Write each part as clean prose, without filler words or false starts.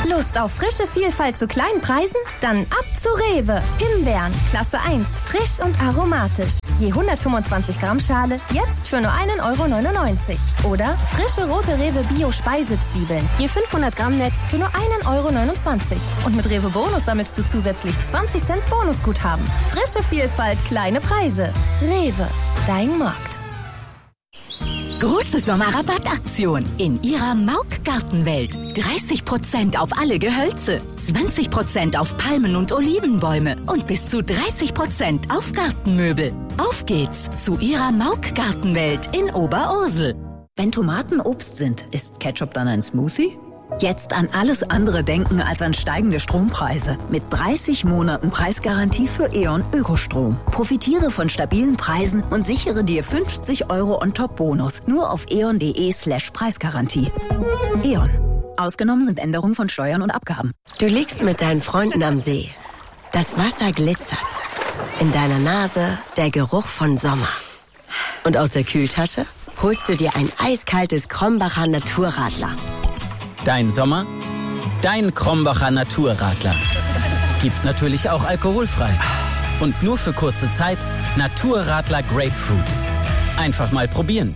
Lust auf frische Vielfalt zu kleinen Preisen? Dann ab zu Rewe. Himbeeren, Klasse 1, frisch und aromatisch. Je 125 Gramm Schale, jetzt für nur 1,99 €. Oder frische rote Rewe Bio-Speisezwiebeln. Je 500 Gramm Netz für nur 1,29 €. Und mit Rewe Bonus sammelst du zusätzlich 20 Cent Bonusguthaben. Frische Vielfalt, kleine Preise. Rewe, dein Markt. Große Sommerrabattaktion in Ihrer Mauk-Gartenwelt. 30% auf alle Gehölze, 20% auf Palmen und Olivenbäume und bis zu 30% auf Gartenmöbel. Auf geht's zu Ihrer Mauk-Gartenwelt in Oberursel. Wenn Tomaten Obst sind, ist Ketchup dann ein Smoothie? Jetzt an alles andere denken als an steigende Strompreise. Mit 30 Monaten Preisgarantie für E.ON Ökostrom. Profitiere von stabilen Preisen und sichere dir 50 € on-top-Bonus. Nur auf eon.de/Preisgarantie. E.ON. Ausgenommen sind Änderungen von Steuern und Abgaben. Du liegst mit deinen Freunden am See. Das Wasser glitzert. In deiner Nase der Geruch von Sommer. Und aus der Kühltasche holst du dir ein eiskaltes Krombacher Naturradler. Dein Sommer, dein Krombacher Naturradler. Gibt's natürlich auch alkoholfrei. Und nur für kurze Zeit Naturradler Grapefruit. Einfach mal probieren.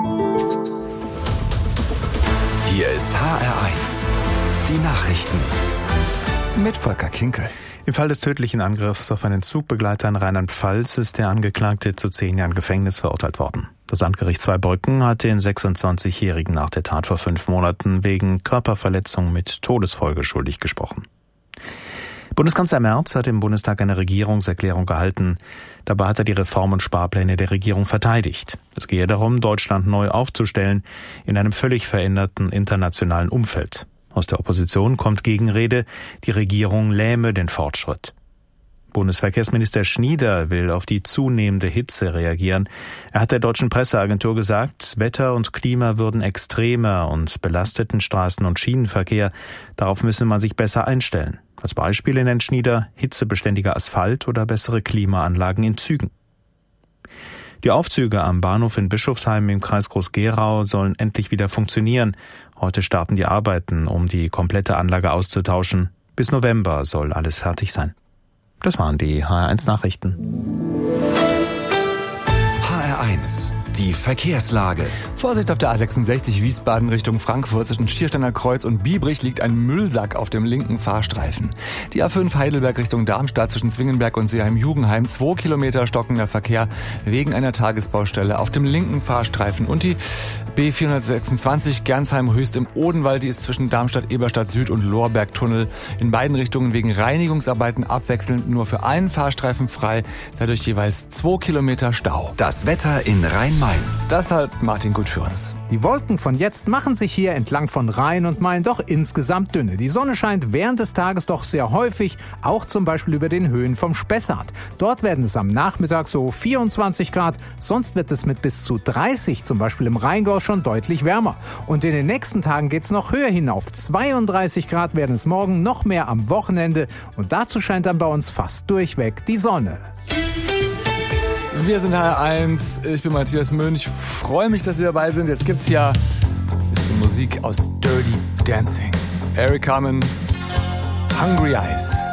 Hier ist HR1. Die Nachrichten. Mit Volker Kinkel. Im Fall des tödlichen Angriffs auf einen Zugbegleiter in Rheinland-Pfalz ist der Angeklagte zu 10 Jahren Gefängnis verurteilt worden. Das Landgericht Zweibrücken hat den 26-Jährigen nach der Tat vor 5 Monaten wegen Körperverletzung mit Todesfolge schuldig gesprochen. Bundeskanzler Merz hat im Bundestag eine Regierungserklärung gehalten. Dabei hat er die Reform- und Sparpläne der Regierung verteidigt. Es gehe darum, Deutschland neu aufzustellen in einem völlig veränderten internationalen Umfeld. Aus der Opposition kommt Gegenrede, die Regierung lähme den Fortschritt. Bundesverkehrsminister Schnieder will auf die zunehmende Hitze reagieren. Er hat der deutschen Presseagentur gesagt, Wetter und Klima würden extremer und belasteten Straßen- und Schienenverkehr. Darauf müsse man sich besser einstellen. Als Beispiele nennt Schnieder hitzebeständiger Asphalt oder bessere Klimaanlagen in Zügen. Die Aufzüge am Bahnhof in Bischofsheim im Kreis Groß-Gerau sollen endlich wieder funktionieren. Heute starten die Arbeiten, um die komplette Anlage auszutauschen. Bis November soll alles fertig sein. Das waren die HR1 Nachrichten. HR1, die Verkehrslage. Vorsicht auf der A66 Wiesbaden Richtung Frankfurt. Zwischen Schiersteiner Kreuz und Biebrich liegt ein Müllsack auf dem linken Fahrstreifen. Die A5 Heidelberg Richtung Darmstadt zwischen Zwingenberg und Seeheim-Jugenheim. 2 Kilometer stockender Verkehr wegen einer Tagesbaustelle auf dem linken Fahrstreifen. Und die B426 Gernsheim-Höchst im Odenwald, die ist zwischen Darmstadt-Eberstadt Süd und Lorbergtunnel in beiden Richtungen wegen Reinigungsarbeiten abwechselnd nur für einen Fahrstreifen frei, dadurch jeweils 2 Kilometer Stau. Das Wetter in Rhein-Main. Das hat Martin gut für uns. Die Wolken von jetzt machen sich hier entlang von Rhein und Main doch insgesamt dünne. Die Sonne scheint während des Tages doch sehr häufig, auch zum Beispiel über den Höhen vom Spessart. Dort werden es am Nachmittag so 24 Grad, sonst wird es mit bis zu 30, zum Beispiel im Rheingau, schon deutlich wärmer. Und in den nächsten Tagen geht's noch höher hinauf. 32 Grad werden es morgen, noch mehr am Wochenende. Und dazu scheint dann bei uns fast durchweg die Sonne. Wir sind HR1, ich bin Matthias Mönch, freue mich, dass Sie dabei sind. Jetzt gibt's hier ein bisschen Musik aus Dirty Dancing. Eric Carmen, Hungry Eyes.